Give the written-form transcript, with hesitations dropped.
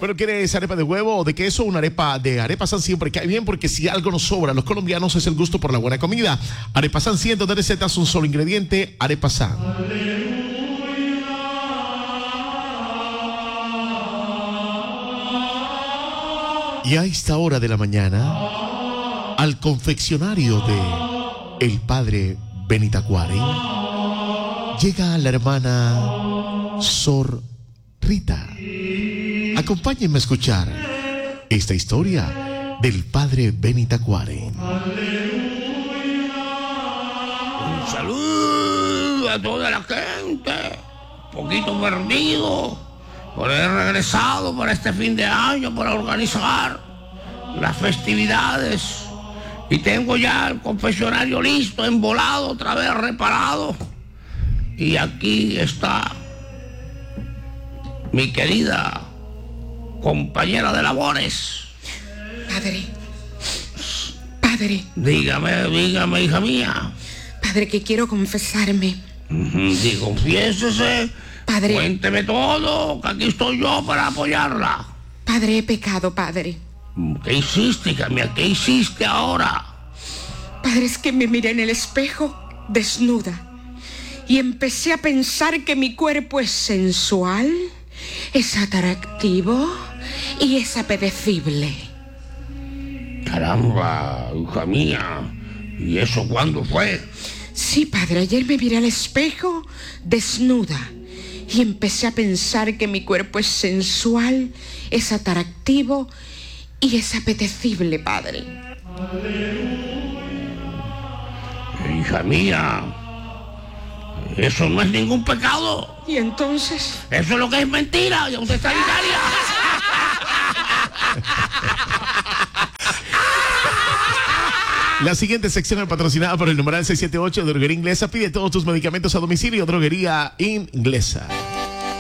Bueno, ¿quieres arepa de huevo o de queso? Una arepa de Arepa San siempre cae bien, porque si algo nos sobra a los colombianos es el gusto por la buena comida. Arepa San, cientos de recetas, un solo ingrediente, Arepa San. Y a esta hora de la mañana, al confeccionario de el padre Benitacuare, llega la hermana Sor Rita. Acompáñenme a escuchar esta historia del padre Benitacuare. Un saludo a toda la gente, un poquito perdido, por haber regresado para este fin de año para organizar las festividades. Y tengo ya el confesionario listo, embolado, otra vez reparado. Y aquí está mi querida compañera de labores. Padre. Dígame, hija mía. Padre, que quiero confesarme. Confiésese. Padre. Cuénteme todo, que aquí estoy yo para apoyarla. Padre, he pecado, padre. ¿Qué hiciste, hija mía? ¿Qué hiciste ahora? Padre, es que me miré en el espejo desnuda y empecé a pensar que mi cuerpo es sensual, es atractivo y es apetecible. Caramba, hija mía. ¿Y eso cuándo fue? Sí, padre, ayer me miré al espejo desnuda y empecé a pensar que mi cuerpo es sensual, es atractivo y es apetecible, padre. Hija mía, eso no es ningún pecado. ¿Y entonces? Eso es lo que es mentira. Y usted está en Italia. La siguiente sección es patrocinada por el numeral 678 de Droguería Inglesa. Pide todos tus medicamentos a domicilio, Droguería Inglesa.